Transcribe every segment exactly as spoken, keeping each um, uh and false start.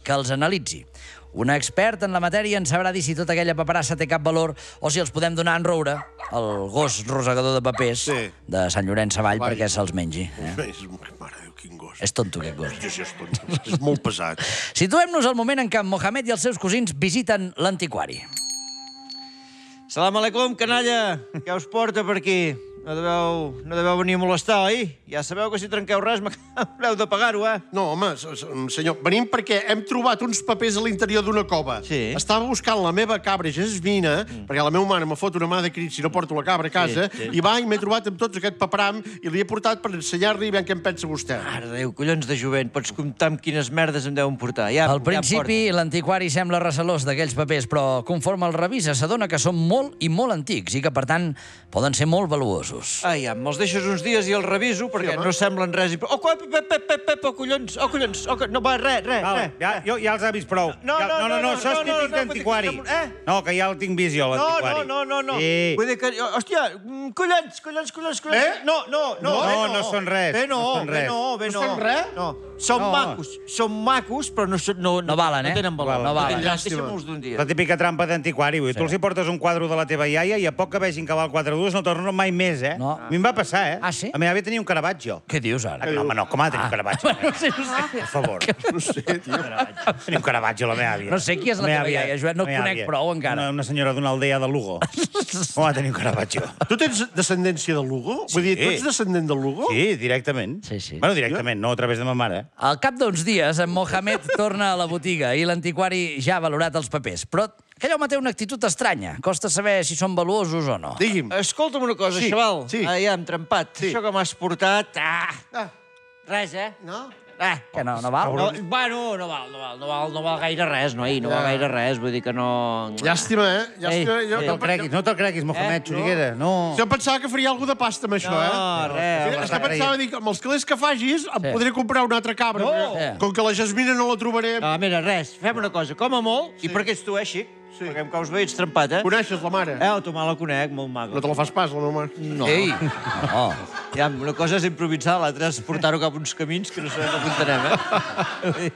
que els analitzi. Un expert en la matèria ens sabrà dir si tota aquella paperassa té cap valor o si els podem donar en roure, el gos rosegador de papers Sí. de Sant Llorenç Savall Vai. perquè se'ls mengi. Eh? És, mare de Déu, quin gos. És tonto, aquest gos. Sí, sí, és tonto. És molt pesat. Situem-nos al moment en què en Mohamed i els seus cosins visiten l'antiquari. Salam aleikum, canalla. Què us porta per aquí? No deveu, no deveu venir a molestar, oi? Ja sabeu que si trenqueu res m'haureu de pagar-ho, eh? No, home, senyor, venim perquè hem trobat uns papers a l'interior d'una cova. Sí. Estava buscant la meva cabra Jasmina, mm. perquè la meva mare me fot una mà de crit si no porto la cabra a casa, Sí, sí. i va i m'he trobat amb tots aquest paperam i li he portat per ensenyar-li i veure què en pensa vostè. Mare de Déu, collons de jovent, pots comptar amb quines merdes em deuen portar. Ja, Al principi, l'antiquari sembla recelós d'aquells papers, però conforme el revisa s'adona que són molt i molt antics i que, per tant, poden ser molt valuosos. Ai, ja, me'ls deixes uns dies i els reviso perquè no semblen res. I... Oh, pep, pep, pep, pep, pep, oh, collons, oh, collons, oh, no va, res, res, Val, res. ja, jo, ja els he vist prou. No, Ja- no, no, no, no, no, això és no, no, típic no, d'antiquari. vull dir que- eh? No, que ja el tinc vist jo, No, l'antiquari. no, no, no. Sí. Vull dir que... Hòstia, mm, collons, collons, collons, collons. Eh? No, no, no. No, bé no són res, Bé no, no són bé res. no, bé No no. són res? No. Són No. macos, són macos, però no, són- no, No valen, eh? No tenen valor. No valen. Deixa'm-los d'un dia. La típica trampa d'antiquari. Sí. Tu els hi portes un quadre de la teva iaia i a poc que vegin que val quatre dues no tornen mai més, eh? No. A mi em va passar, eh? Ah, sí? A mi àvia tenia un Caravaggio. Què dius ara? No, home, no, com ha de tenir un Caravaggio? No sé, no sé. Per favor. No sé, tio. Tenia un Caravaggio, la meva àvia. No sé qui és la meva teva àvia, iaia, Joan, no la meva conec àvia. prou, encara. Una, una senyora d'una aldea de Lugo. Com va tenir un Caravaggio? Tu tens descendència de Lugo? Vull dir, tu ets descendent de Lugo? Sí, directament. Sí, sí. Bueno, directament, no a través de ma mare. Al cap d'uns dies, en Mohamed torna a la botiga i l'antiquari ja ha valorat els papers. Però aquell home té una actitud estranya. Costa saber si són valuosos o no. Digui'm. Escolta'm una cosa, Sí, xaval. sí. Ah, ja, hem trempat. Sí. Això que m'has portat... Ah, Ah, res, eh? no? Ah. Que no, no val? No, bueno, no val, no val, no val, no val gaire res, noi, no val gaire res, vull dir que no... Llàstima, eh? Llàstima. Ei, Jo, ei. No te'l creguis, no te'l creguis, Mohamed, Eh? Xuriguera. No. jo pensava que faria alguna de pasta amb això, No, eh? res. Sí, és que pensava dir que amb els calés que facis em Sí. podré comprar una altra cabra. No. perquè Com que la Jasmina no la trobaré... Ah, mira, res, fem una cosa, com a molt, i perquè ets tu, eh, xic? Sí. Perquè em caus bé, ets trempat, eh? Coneixes la mare? Eh, tu me la conec, molt maco. No te la fas pas, la meva mare. No. Ei! No. Ja, una cosa és improvisar, l'altra és portar-ho cap a uns camins que no sabem on anem, eh?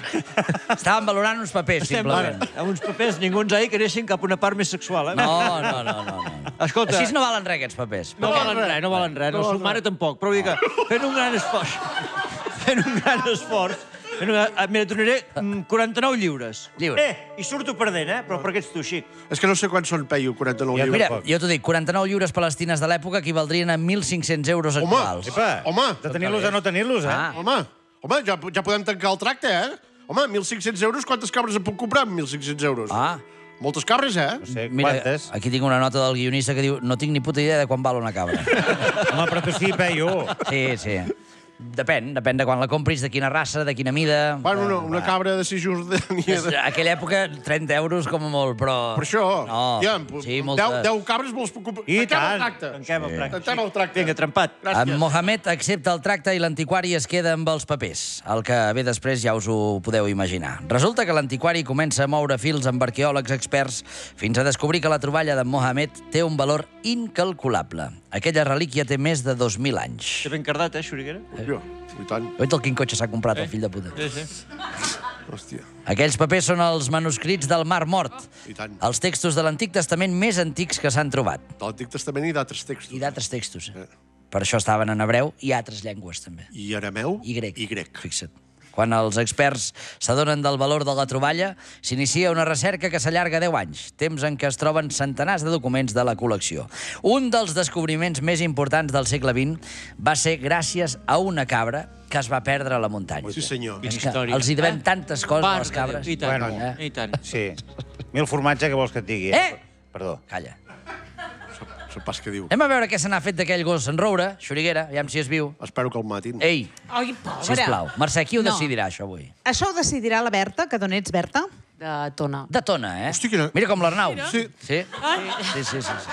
Estàvem valorant uns papers, Estem simplement. amb uns papers, ningú ens ahir que anessin cap a una part més sexual, eh? No, no, no, no. no. Escolta... Així no valen res, aquests papers. No valen res, no valen res. No, sa mare tampoc. Però vull dir que fent un gran esforç... Fent un gran esforç... Fent un... ah, Mira, et donaré mm, quaranta-nou lliures. Lliures. Eh, i surto perdent, eh? Però perquè ets tu, xic. És que no sé quants són, Peyu, quaranta-nou Ja, lliures. Mira, jo t'ho dic, quaranta-nou lliures palestines de l'època equivaldrien a mil cinc-cents euros Home, actuals. Epa, Home. de tenir-los a no tenir-los, eh? Ah. Home, home ja, ja podem tancar el tracte, eh? Home, mil cinc-cents euros, quantes cabres em puc comprar amb mil cinc-cents euros? Ah. Moltes cabres, eh? No sé, Mira, quantes? aquí tinc una nota del guionista que diu no tinc ni puta idea de quan val una cabra. Home, però tu sí, Peyu. Sí, sí. Depèn, depèn de quan la compris, de quina raça, de quina mida... Bueno, una, una cabra de Cisjordània... És, a aquella època, trenta euros com a molt, però... Per això, No, ja, sí, moltes. deu, deu cabres me les puc comprar. I Tanquem tant. el tracte. Tanquem el tracte. Tanquem el tracte. Vinga, trempat. En Gràcies. Mohamed accepta el tracte i l'antiquari es queda amb els papers. El que ve després ja us ho podeu imaginar. Resulta que l'antiquari comença a moure fils amb arqueòlegs experts fins a descobrir que la troballa d'en Mohamed té un valor incalculable. Aquella relíquia té més de dos mil anys. Té ben cardat, eh, xuriguera? Jo, i tant. Oita el quin cotxe s'ha comprat, el fill de puta. Sí, sí. Hòstia, Aquells papers són els manuscrits del Mar Mort, i tant. els textos de l'Antic Testament més antics que s'han trobat. De l'Antic Testament i d'altres textos. I d'altres textos. Eh. Per això estaven en hebreu i altres llengües, també. I arameu I grec. I grec. Fixa't. Quan els experts s'adonen del valor de la troballa, s'inicia una recerca que s'allarga deu anys, temps en què es troben centenars de documents de la col·lecció. Un dels descobriments més importants del segle vint va ser gràcies a una cabra que es va perdre a la muntanya. Sí, senyor. És que els hi devem tantes coses a les cabres. I tant, Bueno. i tant. Sí. Mil formatge, que vols que et digui? Eh! Perdó. Calla. És el pas que diu. Anem a veure què se n'ha fet d'aquell gos en roure, Xuriguera, aviam si és viu. Espero que el matin. Ei, Ai, pobra. sisplau, Mercè, qui ho No. decidirà, això, avui? Això ho decidirà la Berta, que d'on ets, Berta? De Tona. De Tona, eh? Hosti, quina- Mira com l'Arnau. Sí. Sí? Sí, sí, sí. sí.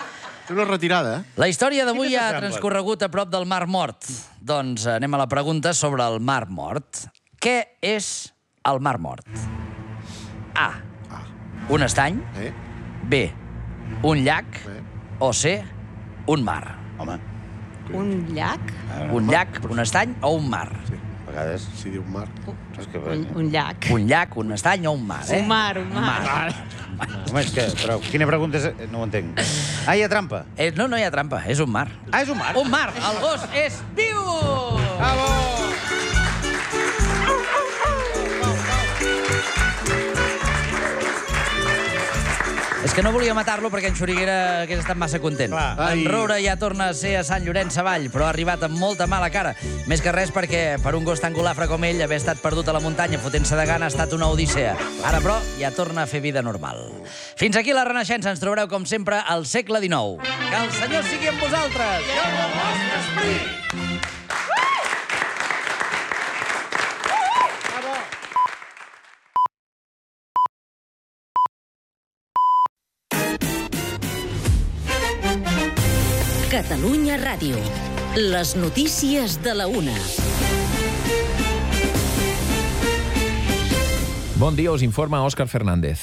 Té una retirada, eh? La història d'avui Sí que ha s'assemblen. transcorregut a prop del Mar Mort. Doncs anem a la pregunta sobre el Mar Mort. Què és el Mar Mort? A. Un estany. Eh? B. Un llac. Eh? O C. Un mar. Home, Un llac? Un llac, un estany o un mar. A vegades... Si diu mar. És que... Un, un llac. Un llac, un estany o un mar, eh? Un mar, un mar. Home, és que... Però quina pregunta és... No ho entenc. Ah, hi ha trampa. Eh, no, no hi ha trampa, és un mar. Ah, és un mar. Un mar, el gos és viu! Bravo! És que no volia matar-lo perquè en Xuriguera hagués estat massa content. Clar. En Roure ja torna a ser a Sant Llorenç Savall, però ha arribat amb molta mala cara. Més que res perquè, per un gos tan golafre com ell, haver estat perdut a la muntanya fotent-se de gana ha estat una odissea. Ara, però, ja torna a fer vida normal. Fins aquí la Renaixença. Ens trobareu, com sempre, al segle dinou. Que el Senyor sigui amb vosaltres! I amb el vostre esperit! Catalunya Ràdio. Les notícies de la una. Bon dia, us informa Òscar Fernández.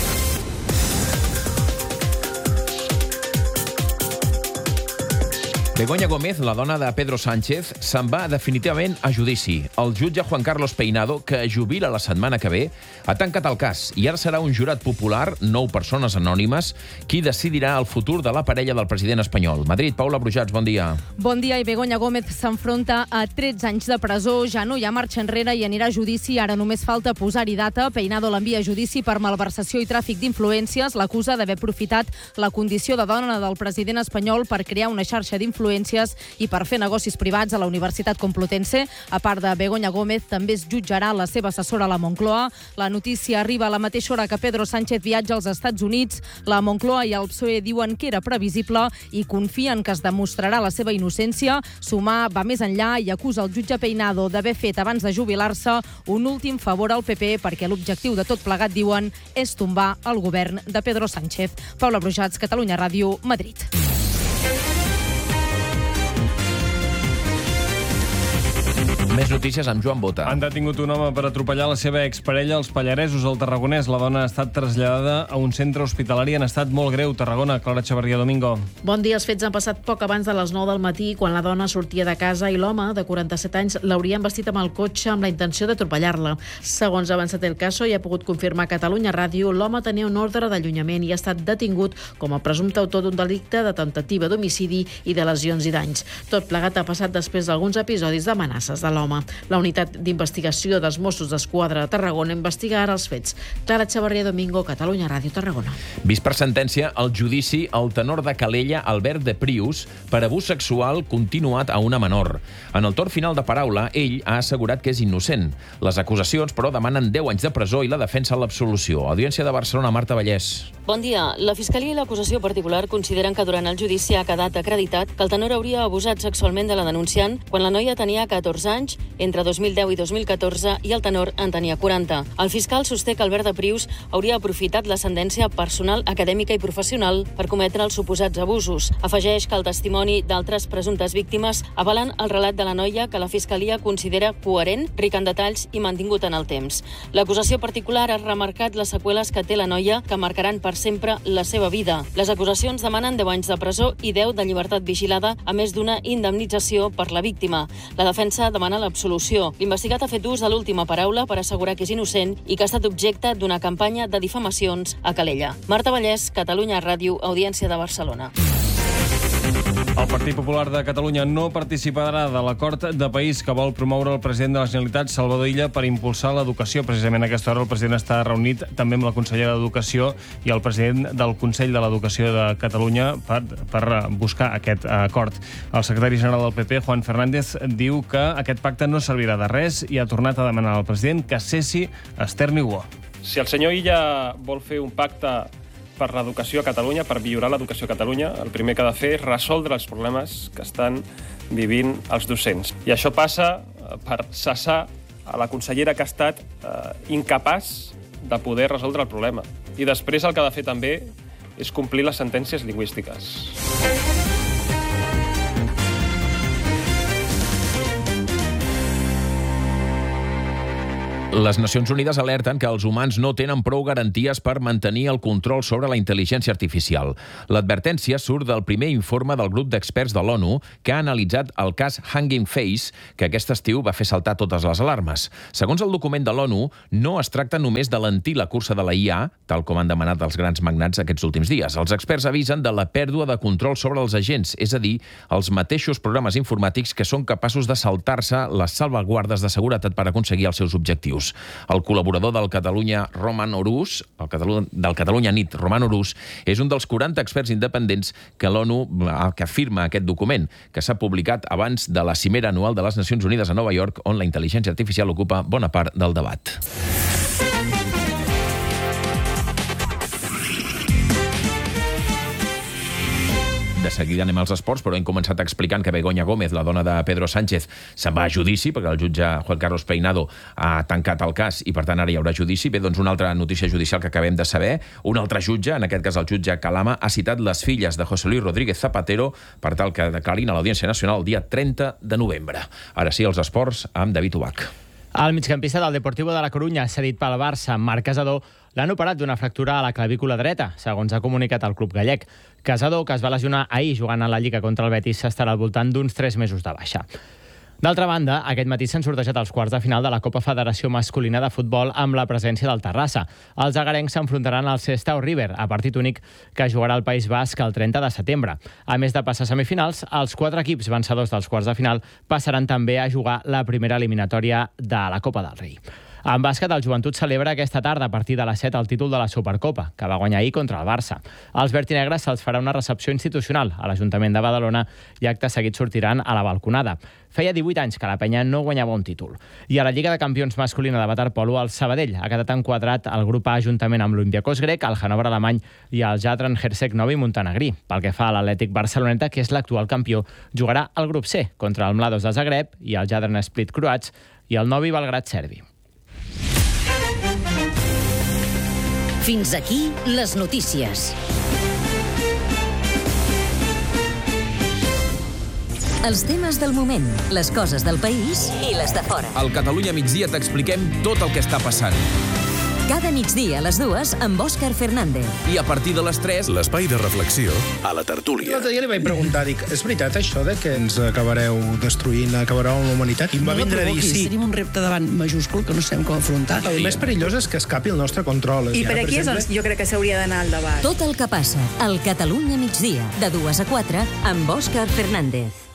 Begoña Gómez, la dona de Pedro Sánchez, se'n va definitivament a judici. El jutge Juan Carlos Peinado, que jubila la setmana que ve, ha tancat el cas i ara serà un jurat popular, nou persones anònimes, qui decidirà el futur de la parella del president espanyol. Madrid, Paula Brujats, bon dia. Bon dia, i Begoña Gómez s'enfronta a tretze anys de presó, ja no hi ha marxa enrere i anirà a judici, ara només falta posar-hi data. Peinado l'envia a judici per malversació i tràfic d'influències, l'acusa d'haver aprofitat la condició de dona del president espanyol per crear una xarxa d'influències i per fer negocis privats a la Universitat Complutense. A part de Begoña Gómez, també es jutjarà la seva assessora a la Moncloa. La notícia arriba a la mateixa hora que Pedro Sánchez viatja als Estats Units. La Moncloa i el P S O E diuen que era previsible i confien que es demostrarà la seva innocència. Sumar va més enllà i acusa el jutge Peinado d'haver fet, abans de jubilar-se, un últim favor al P P perquè l'objectiu de tot plegat, diuen, és tombar el govern de Pedro Sánchez. Paula Brujats, Catalunya Ràdio, Madrid. Més notícies amb Joan Bota. Han detingut un home per atropellar la seva exparella als Pallaresos, al Tarragonès. La dona ha estat traslladada a un centre hospitalari en estat molt greu. Tarragona, Clara Xavarria Domingo. Bon dia. Els fets han passat poc abans de les nou del matí, quan la dona sortia de casa i l'home, de quaranta-set anys, l'hauria embestit amb el cotxe amb la intenció d'atropellar-la. Segons ha avançat el cas, i ha pogut confirmar Catalunya Ràdio, l'home tenia un ordre d'allunyament i ha estat detingut com a presumpte autor d'un delicte de temptativa d'homicidi i de lesions i danys. Tot plegat ha passat després d'alguns episodis d'amenaces de l'home. La unitat d'investigació dels Mossos d'Esquadra de Tarragona investiga ara els fets. Clara Xavarria Domingo, Catalunya Ràdio, Tarragona. Vist per sentència el judici al tenor de Calella, Albert de Prius, per abús sexual continuat a una menor. En el torn final de paraula, ell ha assegurat que és innocent. Les acusacions, però, demanen deu anys de presó i la defensa l'absolució. Audiència de Barcelona, Marta Vallès. Bon dia. La Fiscalia i l'acusació particular consideren que durant el judici ha quedat acreditat que el tenor hauria abusat sexualment de la denunciant quan la noia tenia catorze anys, entre dos mil deu i dos mil catorze, i el tenor en tenia quaranta. El fiscal sosté que Albert de Prius hauria aprofitat l'ascendència personal, acadèmica i professional per cometre els suposats abusos. Afegeix que el testimoni d'altres presumptes víctimes avalen el relat de la noia, que la Fiscalia considera coherent, ric en detalls i mantingut en el temps. L'acusació particular ha remarcat les seqüeles que té la noia, que marcaran per sempre la seva vida. Les acusacions demanen deu anys de presó i deu de llibertat vigilada, a més d'una indemnització per la víctima. La defensa demana l'absolució. L'investigat ha fet ús de l'última paraula per assegurar que és innocent i que ha estat objecte d'una campanya de difamacions a Calella. Marta Vallès, Catalunya Ràdio, Audiència de Barcelona. El Partit Popular de Catalunya no participarà de l'acord de país que vol promoure el president de la Generalitat, Salvador Illa, per impulsar l'educació. Precisament a aquesta hora el president està reunit també amb la consellera d'Educació i el president del Consell de l'Educació de Catalunya per, per buscar aquest acord. El secretari general del P P, Juan Fernández, diu que aquest pacte no servirà de res i ha tornat a demanar al president que cessi Esther Niubó. Si el senyor Illa vol fer un pacte per l'educació a Catalunya, per millorar l'educació a Catalunya, el primer que ha de fer és resoldre els problemes que estan vivint els docents. I això passa per cessar a la consellera que ha estat eh, incapaç de poder resoldre el problema. I després el que ha de fer també és complir les sentències lingüístiques. Les Nacions Unides alerten que els humans no tenen prou garanties per mantenir el control sobre la intel·ligència artificial. L'advertència surt del primer informe del grup d'experts de l'ONU que ha analitzat el cas Hugging Face, que aquest estiu va fer saltar totes les alarmes. Segons el document de l'ONU, no es tracta només d'alentir la cursa de la I A, tal com han demanat els grans magnats aquests últims dies. Els experts avisen de la pèrdua de control sobre els agents, és a dir, els mateixos programes informàtics que són capaços de saltar-se les salvaguardes de seguretat per aconseguir els seus objectius. El col·laborador del Catalunya, Roman Orús, el Catalu del Catalunya Nit, Roman Orús, és un dels quaranta experts independents que l'ONU que firma aquest document, que s'ha publicat abans de la cimera anual de les Nacions Unides a Nova York, on la intel·ligència artificial ocupa bona part del debat. De seguida anem als esports, però hem començat explicant que Begoña Gómez, la dona de Pedro Sánchez, se'n va a judici, perquè el jutge Juan Carlos Peinado ha tancat el cas i, per tant, ara hi haurà judici. Bé, doncs una altra notícia judicial que acabem de saber. Un altre jutge, en aquest cas el jutge Calama, ha citat les filles de José Luis Rodríguez Zapatero per tal que declarin a l'Audiència Nacional el dia trenta de novembre. Ara sí, els esports amb David Ubach. El migcampista del Deportivo de la Corunya, cedit pel Barça, Marc Casador, l'han operat d'una fractura a la clavícula dreta, segons ha comunicat el club gallec. Casador, que es va lesionar ahir jugant a la Lliga contra el Betis, estarà al voltant d'uns tres mesos de baixa. D'altra banda, aquest matí s'han sortejat els quarts de final de la Copa Federació Masculina de Futbol amb la presència del Terrassa. Els agarencs s'enfrontaran al Sestao River, a partit únic que jugarà al País Basc el trenta de setembre. A més de passar a semifinals, els quatre equips vencedors dels quarts de final passaran també a jugar la primera eliminatòria de la Copa del Rei. En bàsquet, el Joventut celebra aquesta tarda a partir de les set el títol de la Supercopa, que va guanyar ahir contra el Barça. Als vertinegres se'ls farà una recepció institucional a l'Ajuntament de Badalona i acte seguit sortiran a la balconada. Feia divuit anys que la penya no guanyava un títol. I a la Lliga de Campions masculina de waterpolo, el Sabadell ha quedat enquadrat al grup A juntament amb l'Olympiacos grec, el Hannover alemany i el Jadran Hersek Novi montenegrí. Pel que fa a l'Atlètic Barceloneta, que és l'actual campió, jugarà al grup C contra el Mlados de Zagreb i el Jadran Split croats i el Novi Belgrad serbi. Fins aquí les notícies. Els temes del moment, les coses del país i les de fora. Al Catalunya Migdia t'expliquem tot el que està passant. Cada migdia a les dues amb Òscar Fernández. I a partir de les tres... L'espai de reflexió a la tertúlia. L'altre dia li vaig preguntar, dic, és veritat això de que ens acabareu destruint, acabareu amb la humanitat? I em va No la vindre a dir provoquis, sí. tenim un repte davant majúscul que no sabem com afrontar. El més perillós és que escapi el nostre control. I per ara, aquí és on jo crec que s'hauria d'anar al debat. Tot el que passa al Catalunya Migdia, de dues a quatre, amb Òscar Fernández.